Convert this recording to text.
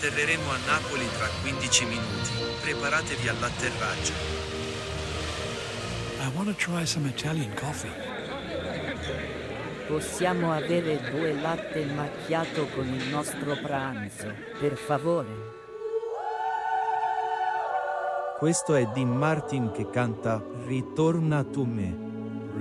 Atterreremo a Napoli tra 15 minuti. Preparatevi all'atterraggio. I want to try some Italian coffee. Possiamo avere 2 latte macchiato con il nostro pranzo, per favore? Questo è Dean Martin che canta Ritorna tu me.